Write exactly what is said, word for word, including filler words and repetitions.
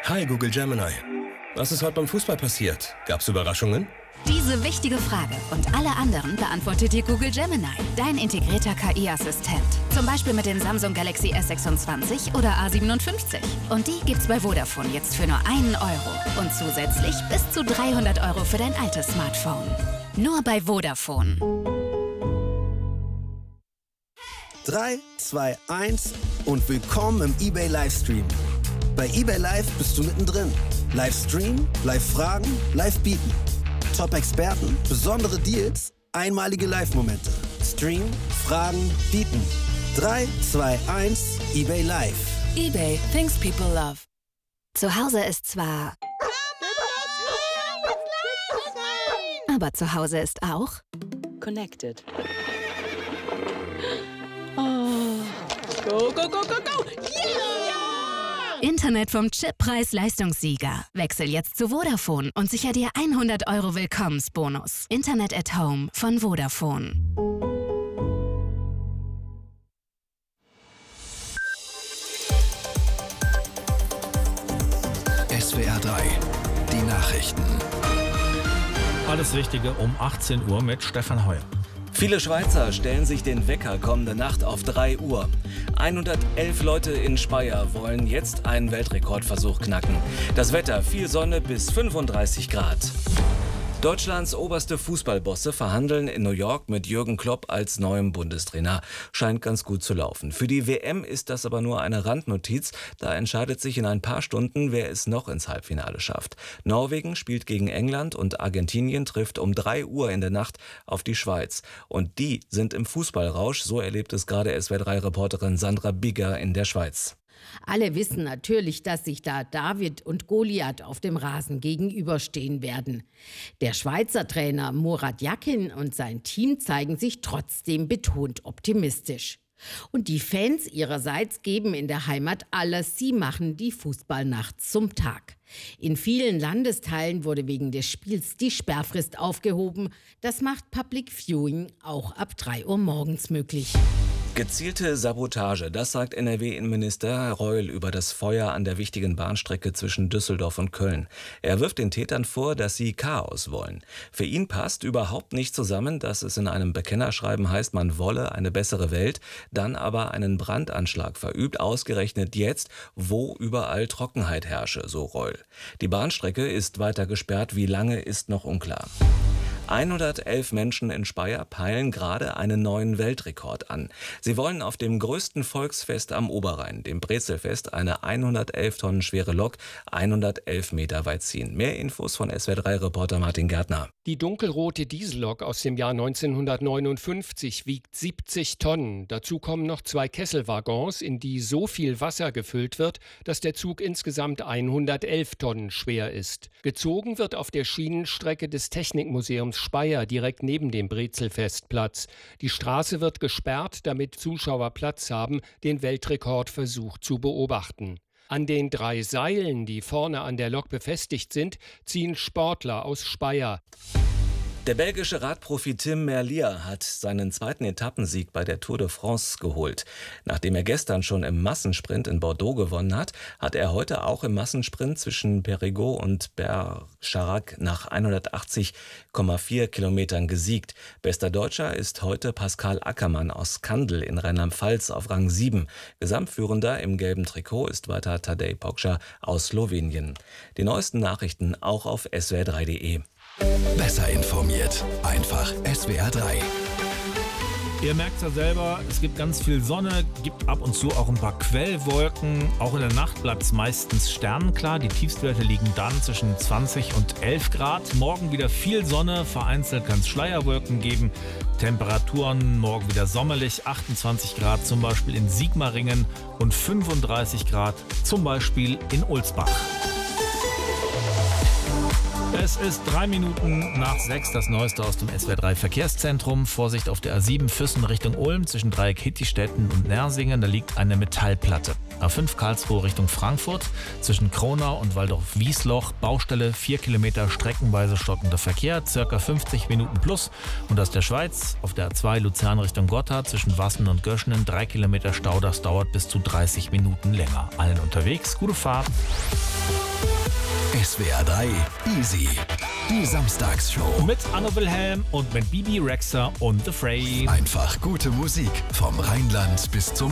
Hi Google Gemini. Was ist heute beim Fußball passiert? Gab's Überraschungen? Diese wichtige Frage und alle anderen beantwortet dir Google Gemini, dein integrierter K I-Assistent. Zum Beispiel mit den Samsung Galaxy S sechsundzwanzig oder A siebenundfünfzig. Und die gibt's bei Vodafone jetzt für nur einen Euro. Und zusätzlich bis zu dreihundert Euro für dein altes Smartphone. Nur bei Vodafone. drei, zwei, eins und willkommen im eBay Livestream. Bei eBay Live bist du mittendrin. Livestream, Live-Fragen, Live-Bieten. Top-Experten, besondere Deals, einmalige Live-Momente. Stream, Fragen, Bieten. drei, zwei, eins, eBay Live. eBay, things people love. Zu Hause ist zwar... Aber zu Hause ist auch... Connected. Oh. Go, go, go, go, go! Yeah! Internet vom Chip-Preis-Leistungssieger. Wechsel jetzt zu Vodafone und sicher dir hundert Euro Willkommensbonus. Internet at Home von Vodafone. S W R drei, die Nachrichten. Alles Wichtige um achtzehn Uhr mit Stefan Heuer. Viele Schweizer stellen sich den Wecker kommende Nacht auf drei Uhr. hundertelf Leute in Speyer wollen jetzt einen Weltrekordversuch knacken. Das Wetter, viel Sonne bis fünfunddreißig Grad. Deutschlands oberste Fußballbosse verhandeln in New York mit Jürgen Klopp als neuem Bundestrainer. Scheint ganz gut zu laufen. Für die W M ist das aber nur eine Randnotiz. Da entscheidet sich in ein paar Stunden, wer es noch ins Halbfinale schafft. Norwegen spielt gegen England und Argentinien trifft um drei Uhr in der Nacht auf die Schweiz. Und die sind im Fußballrausch, so erlebt es gerade S W R drei Reporterin Sandra Bigger in der Schweiz. Alle wissen natürlich, dass sich da David und Goliath auf dem Rasen gegenüberstehen werden. Der Schweizer Trainer Murat Yakin und sein Team zeigen sich trotzdem betont optimistisch. Und die Fans ihrerseits geben in der Heimat alles, sie machen die Fußballnacht zum Tag. In vielen Landesteilen wurde wegen des Spiels die Sperrfrist aufgehoben. Das macht Public Viewing auch ab drei Uhr morgens möglich. Gezielte Sabotage, das sagt N R W-Innenminister Reul über das Feuer an der wichtigen Bahnstrecke zwischen Düsseldorf und Köln. Er wirft den Tätern vor, dass sie Chaos wollen. Für ihn passt überhaupt nicht zusammen, dass es in einem Bekennerschreiben heißt, man wolle eine bessere Welt, dann aber einen Brandanschlag verübt, ausgerechnet jetzt, wo überall Trockenheit herrsche, so Reul. Die Bahnstrecke ist weiter gesperrt, wie lange ist noch unklar. hundertelf Menschen in Speyer peilen gerade einen neuen Weltrekord an. Sie wollen auf dem größten Volksfest am Oberrhein, dem Brezelfest, eine hundertelf Tonnen schwere Lok hundertelf Meter weit ziehen. Mehr Infos von S W R drei Reporter Martin Gärtner. Die dunkelrote Diesellok aus dem Jahr neunzehnhundertneunundfünfzig wiegt siebzig Tonnen. Dazu kommen noch zwei Kesselwaggons, in die so viel Wasser gefüllt wird, dass der Zug insgesamt hundertelf Tonnen schwer ist. Gezogen wird auf der Schienenstrecke des Technikmuseums Speyer, direkt neben dem Brezelfestplatz. Die Straße wird gesperrt, damit Zuschauer Platz haben, den Weltrekordversuch zu beobachten. An den drei Seilen, die vorne an der Lok befestigt sind, ziehen Sportler aus Speyer. Der belgische Radprofi Tim Merlier hat seinen zweiten Etappensieg bei der Tour de France geholt. Nachdem er gestern schon im Massensprint in Bordeaux gewonnen hat, hat er heute auch im Massensprint zwischen Périgueux und Bergerac nach hundertachtzig Komma vier Kilometern gesiegt. Bester Deutscher ist heute Pascal Ackermann aus Kandel in Rheinland-Pfalz auf Rang sieben. Gesamtführender im gelben Trikot ist weiter Tadej Pogačar aus Slowenien. Die neuesten Nachrichten auch auf S W R drei Punkt de. Besser informiert. Einfach S W R drei. Ihr merkt ja selber, es gibt ganz viel Sonne, gibt ab und zu auch ein paar Quellwolken. Auch in der Nacht bleibt es meistens sternenklar. Die Tiefstwerte liegen dann zwischen zwanzig und elf Grad. Morgen wieder viel Sonne, vereinzelt kann es Schleierwolken geben. Temperaturen morgen wieder sommerlich, achtundzwanzig Grad zum Beispiel in Sigmaringen und fünfunddreißig Grad zum Beispiel in Ulsbach. Es ist drei Minuten nach sechs, das Neueste aus dem S W R drei Verkehrszentrum. Vorsicht auf der A sieben Füssen Richtung Ulm zwischen Dreieck Hittistetten und Nersingen. Da liegt eine Metallplatte. A fünf Karlsruhe Richtung Frankfurt zwischen Kronau und Waldorf-Wiesloch. Baustelle, vier Kilometer streckenweise stockender Verkehr, circa fünfzig Minuten plus. Und aus der Schweiz auf der A zwei Luzern Richtung Gotthard zwischen Wassen und Göschenen. drei Kilometer Stau, das dauert bis zu dreißig Minuten länger. Allen unterwegs, gute Fahrt. S W R drei Easy. Die Samstagsshow. Mit Anno Wilhelm und mit Bibi Rexha und The Fray. Einfach gute Musik vom Rheinland bis zum